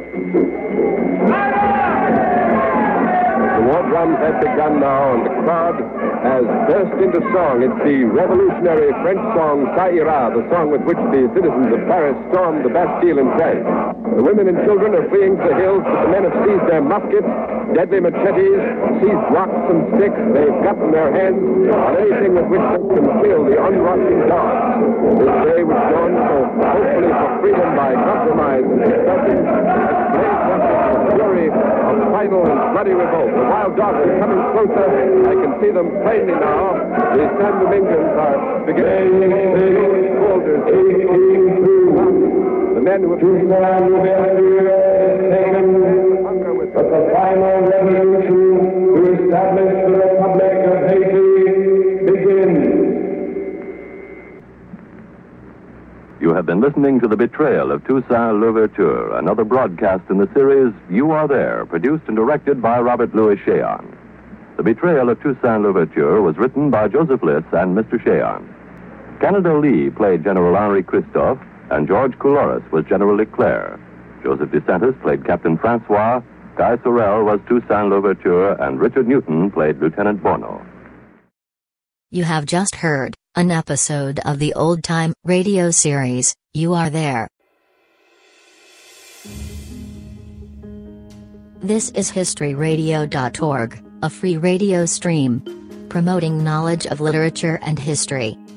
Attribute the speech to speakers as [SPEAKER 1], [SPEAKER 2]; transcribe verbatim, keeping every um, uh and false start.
[SPEAKER 1] The war drums have begun now, and the crowd has burst into song. It's the revolutionary French song, Ça ira, the song with which the citizens of Paris stormed the Bastille in France. The women and children are fleeing to the hills, but the men have seized their muskets, deadly machetes, seized rocks and sticks. They've gotten their hands on anything with which they can kill the unrushing dogs. This day was dawned so hopefully for freedom by compromise and discussion has blazed up into the fury of final and bloody revolt. The wild dogs are coming closer. I can see them plainly now. The San Domingans are beginning to shoot soldiers. The men who have taken hunger with
[SPEAKER 2] but the final revolution to establish the Republic of Haiti begins.
[SPEAKER 3] You have been listening to The Betrayal of Toussaint Louverture, another broadcast in the series You Are There, produced and directed by Robert Louis Cheon. The Betrayal of Toussaint Louverture was written by Joseph Liss and Mister Cheon. Canada Lee played General Henri Christophe, and George Couloris was General Leclerc. Joseph DeSantis played Captain Francois, Guy Sorel was Toussaint Louverture, and Richard Newton played Lieutenant Bono.
[SPEAKER 4] You have just heard an episode of the old-time radio series, You Are There. This is history radio dot org, a free radio stream promoting knowledge of literature and history.